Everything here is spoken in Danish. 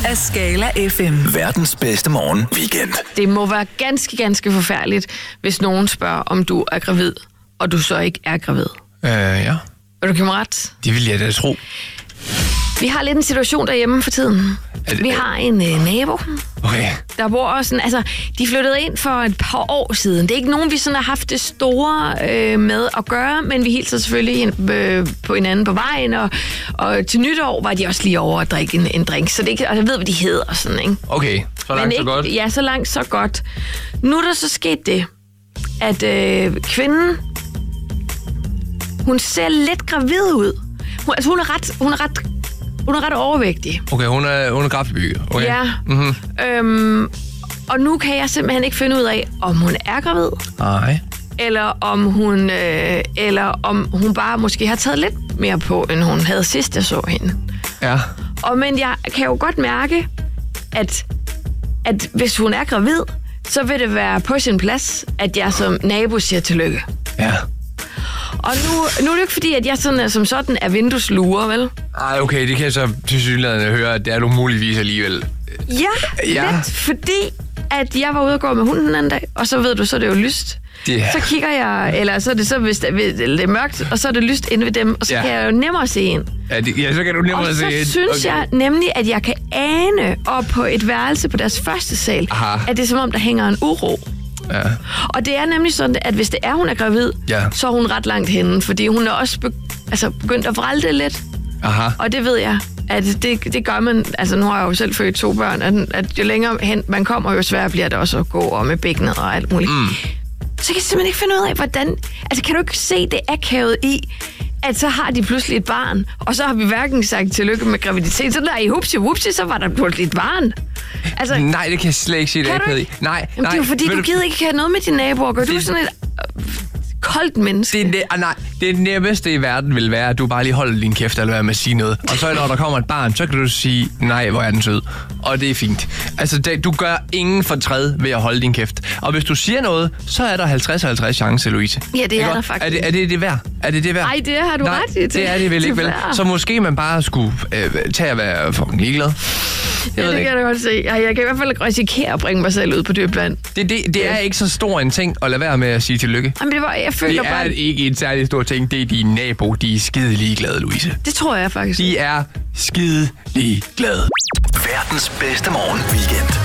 af Skala FM. Verdens bedste morgen weekend. Det må være ganske, ganske forfærdeligt, hvis nogen spørger, om du er gravid, og du så ikke er gravid. Ja. Vil du give mig ret? Det vil jeg da tro. Vi har lidt en situation derhjemme for tiden. Vi har en nabo, Okay. der bor også sådan, altså, de flyttede ind for et par år siden. Det er ikke nogen, vi sådan har haft det store med at gøre, men vi hilser selvfølgelig på hinanden på vejen, og til nytår var de også lige over at drikke en drink, så det ikke, og jeg ved, hvad de hedder og sådan, ikke? Okay, så langt så godt. Ja, så langt så godt. Nu er der så sket det, at kvinden, hun ser lidt gravid ud. Hun er ret overvægtig. Okay, hun er kraftigt okay. Ja. Mm-hmm. Og nu kan jeg simpelthen ikke finde ud af, om hun er gravid, Nej. eller om hun bare måske har taget lidt mere på, end hun havde sidst, jeg så hende. Ja. Men jeg kan jo godt mærke, at hvis hun er gravid, så vil det være på sin plads, at jeg som nabo siger tillykke. Ja. Og nu er det ikke fordi, at jeg som sådan er vinduesluger, vel? Ej, okay, det kan jeg så tilsyneladende høre, at det er du muligvis alligevel. Ja, lidt, fordi at jeg var ude og gå med hunden den anden dag, og så ved du, så er det jo lyst. Så kigger jeg, eller så er det så, hvis det er mørkt, og så er det lyst inde ved dem, og så kan jeg jo nemmere se ind. Ja, så kan du nemmere se ind. Og så synes jeg nemlig, at jeg kan ane op på et værelse på deres første sal, at det er som om, der hænger en uro. Ja. Og det er nemlig sådan, at hvis det er, hun er gravid, så er hun ret langt henne, fordi hun er også begyndt at vralte lidt. Aha. Og det ved jeg, at det gør man, altså nu har jeg jo selv født 2 børn, at jo længere hen man kommer, jo sværere bliver det også at gå og med bækkenet og alt muligt. Så kan jeg simpelthen ikke finde ud af, hvordan, altså kan du ikke se det akavet i, at så har de pludselig et barn, og så har vi hverken sagt tillykke med graviditet, så der i hupsi, så var der pludselig et barn. Altså, nej, det kan jeg slet ikke se det akavet i. Nej. Jamen, det er jo fordi, du gider ikke have noget med dine naboer. Gør du sådan et koldt menneske? Det nemmeste i verden vil være, at du bare lige holder din kæft eller være med at sige noget. Og så når der kommer et barn, så kan du sige, nej, hvor er den sød. Og det er fint. Altså, du gør ingen fortræd ved at holde din kæft. Og hvis du siger noget, så er der 50-50 chance, Louise. Ja, det er der faktisk. Er det værd? Er det værd? Nej, det har du ret i. Det er det vel ikke, vel? Så måske man bare skulle tage at være fucking ligeglad. Ja, det kan jeg godt se. Jeg kan i hvert fald risikere at bringe mig selv ud på dybt vand. Det er ikke så stor en ting at lade være med at sige tillykke. Jamen, det er ikke en særlig stor ting. Det er dine nabo. De er skide ligeglade, Louise. Det tror jeg faktisk. De er skide ligeglade. Verdens bedste morgen weekend.